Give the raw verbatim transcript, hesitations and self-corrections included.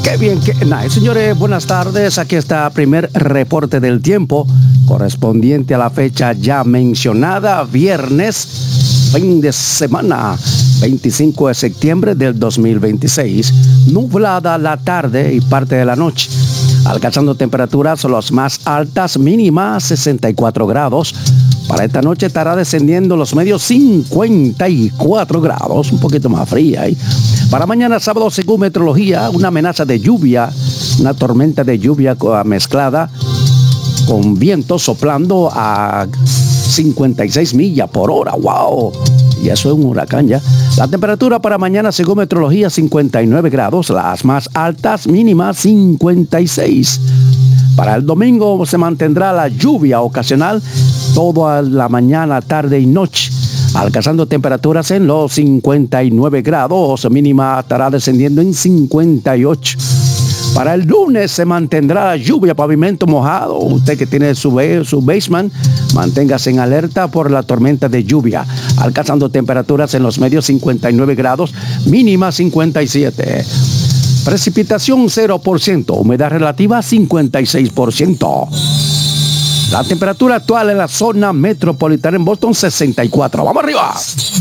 Qué bien, qué nice. Señores, buenas tardes. Aquí está el primer reporte del tiempo correspondiente a la fecha ya mencionada, viernes, fin de semana, veinticinco de septiembre del dos mil veintiséis. Nublada la tarde y parte de la noche, alcanzando temperaturas las más altas, mínimas sesenta y cuatro grados. Para esta noche estará descendiendo los medios cincuenta y cuatro grados, un poquito más fría. ¿eh? Para mañana sábado, según meteorología, una amenaza de lluvia, una tormenta de lluvia mezclada con viento soplando a cincuenta y seis millas por hora. ¡Wow! Y eso es un huracán ya. La temperatura para mañana, según meteorología, cincuenta y nueve grados, las más altas mínimas cincuenta y seis. Para el domingo se mantendrá la lluvia ocasional toda la mañana, tarde y noche, alcanzando temperaturas en los cincuenta y nueve grados, mínima estará descendiendo en cincuenta y ocho. Para el lunes se mantendrá la lluvia, pavimento mojado. Usted que tiene su, su basement, manténgase en alerta por la tormenta de lluvia, alcanzando temperaturas en los medios cincuenta y nueve grados, mínima cincuenta y siete. Precipitación cero por ciento, humedad relativa cincuenta y seis por ciento. La temperatura actual en la zona metropolitana en Boston, sesenta y cuatro. ¡Vamos arriba!